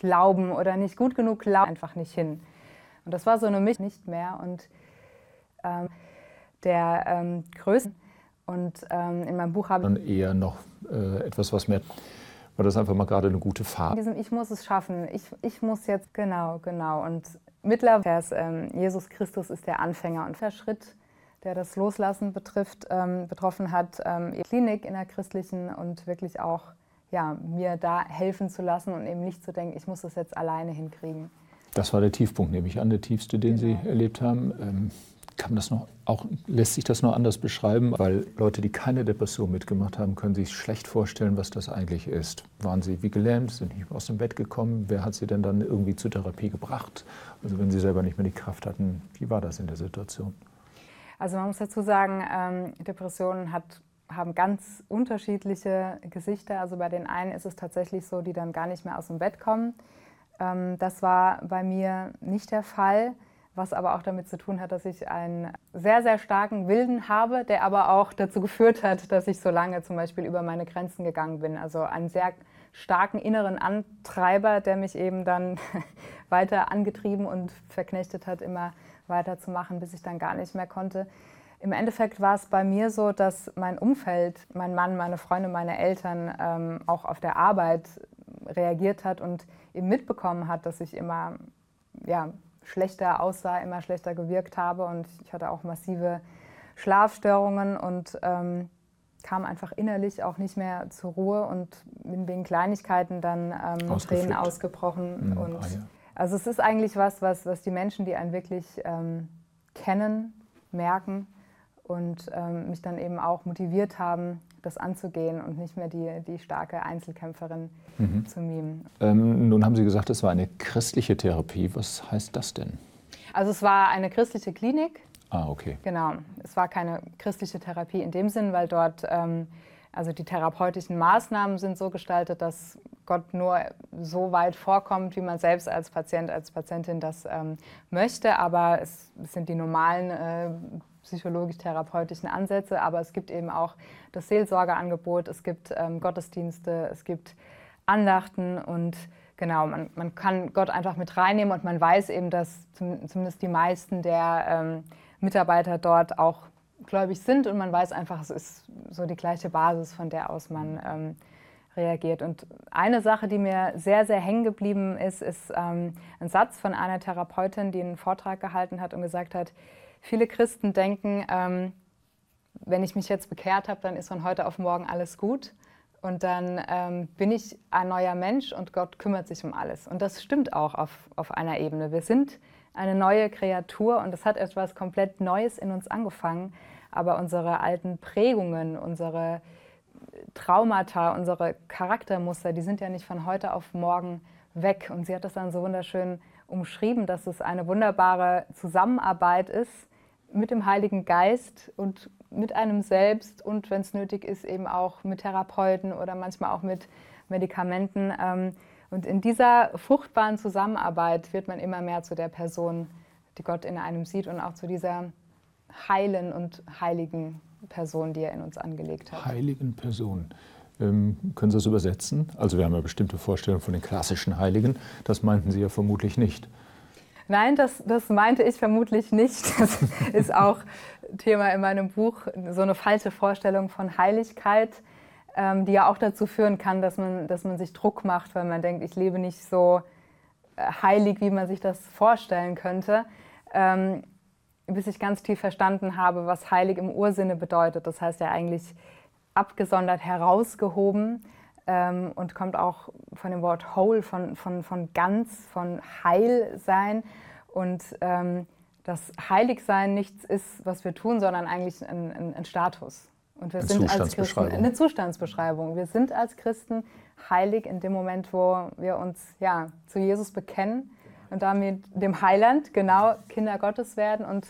glauben oder nicht gut genug glauben, einfach nicht hin. Und das war so eine Mischung nicht mehr. Und der Größte. Und in meinem Buch habe ich dann eher noch etwas, was mehr, war das einfach mal gerade eine gute Fahrt. Ich muss es schaffen, ich muss jetzt, genau. Und mittlerweile, Jesus Christus ist der Anfänger und der Schritt, der das Loslassen betroffen hat, Klinik in der christlichen und wirklich auch mir da helfen zu lassen und eben nicht zu denken, ich muss das jetzt alleine hinkriegen. Das war der Tiefpunkt, nehme ich an, der tiefste, den Sie erlebt haben. Lässt sich das noch anders beschreiben? Weil Leute, die keine Depression mitgemacht haben, können sich schlecht vorstellen, was das eigentlich ist. Waren Sie wie gelähmt, sind nicht aus dem Bett gekommen? Wer hat Sie denn dann irgendwie zur Therapie gebracht? Also wenn Sie selber nicht mehr die Kraft hatten, wie war das in der Situation? Also man muss dazu sagen, Depressionen haben ganz unterschiedliche Gesichter. Also bei den einen ist es tatsächlich so, die dann gar nicht mehr aus dem Bett kommen. Das war bei mir nicht der Fall. Was aber auch damit zu tun hat, dass ich einen sehr, sehr starken Willen habe, der aber auch dazu geführt hat, dass ich so lange zum Beispiel über meine Grenzen gegangen bin. Also einen sehr starken inneren Antreiber, der mich eben dann weiter angetrieben und verknechtet hat, immer weiterzumachen, bis ich dann gar nicht mehr konnte. Im Endeffekt war es bei mir so, dass mein Umfeld, mein Mann, meine Freunde, meine Eltern auch auf der Arbeit reagiert hat und eben mitbekommen hat, dass ich immer schlechter aussah, immer schlechter gewirkt habe und ich hatte auch massive Schlafstörungen und kam einfach innerlich auch nicht mehr zur Ruhe und bin wegen Kleinigkeiten dann mit Tränen ausgebrochen. Also es ist eigentlich was die Menschen, die einen wirklich kennen, merken und mich dann eben auch motiviert haben, das anzugehen und nicht mehr die starke Einzelkämpferin zu mimen. Nun haben Sie gesagt, es war eine christliche Therapie. Was heißt das denn? Also es war eine christliche Klinik. Ah, okay. Genau. Es war keine christliche Therapie in dem Sinn, weil dort also die therapeutischen Maßnahmen sind so gestaltet, dass Gott nur so weit vorkommt, wie man selbst als Patient, als Patientin das möchte. Aber es sind die normalen psychologisch-therapeutischen Ansätze, aber es gibt eben auch das Seelsorgeangebot, es gibt Gottesdienste, es gibt Andachten und genau, man kann Gott einfach mit reinnehmen und man weiß eben, dass zumindest die meisten der Mitarbeiter dort auch gläubig sind und man weiß einfach, es ist so die gleiche Basis, von der aus man reagiert. Und eine Sache, die mir sehr, sehr hängen geblieben ist ein Satz von einer Therapeutin, die einen Vortrag gehalten hat und gesagt hat, viele Christen denken, wenn ich mich jetzt bekehrt habe, dann ist von heute auf morgen alles gut und dann bin ich ein neuer Mensch und Gott kümmert sich um alles. Und das stimmt auch auf einer Ebene. Wir sind eine neue Kreatur und es hat etwas komplett Neues in uns angefangen, aber unsere alten Prägungen, unsere Traumata, unsere Charaktermuster, die sind ja nicht von heute auf morgen weg. Und sie hat das dann so wunderschön umschrieben, dass es eine wunderbare Zusammenarbeit ist mit dem Heiligen Geist und mit einem selbst und, wenn es nötig ist, eben auch mit Therapeuten oder manchmal auch mit Medikamenten. Und in dieser fruchtbaren Zusammenarbeit wird man immer mehr zu der Person, die Gott in einem sieht und auch zu dieser heilen und heiligen Person, die er in uns angelegt hat. Heiligen Person. Können Sie das übersetzen? Also wir haben ja bestimmte Vorstellungen von den klassischen Heiligen. Das meinten Sie ja vermutlich nicht. Nein, das meinte ich vermutlich nicht. Das ist auch Thema in meinem Buch, so eine falsche Vorstellung von Heiligkeit, die ja auch dazu führen kann, dass man sich Druck macht, weil man denkt, ich lebe nicht so heilig, wie man sich das vorstellen könnte, bis ich ganz tief verstanden habe, was heilig im Ursinne bedeutet. Das heißt ja eigentlich abgesondert, herausgehoben. Und kommt auch von dem Wort whole, von ganz, von heil sein. Und das Heiligsein nichts ist, was wir tun, sondern eigentlich ein Status. Und wir sind als Christen eine Zustandsbeschreibung. Wir sind als Christen heilig in dem Moment, wo wir uns zu Jesus bekennen und damit dem Heiland genau Kinder Gottes werden. Und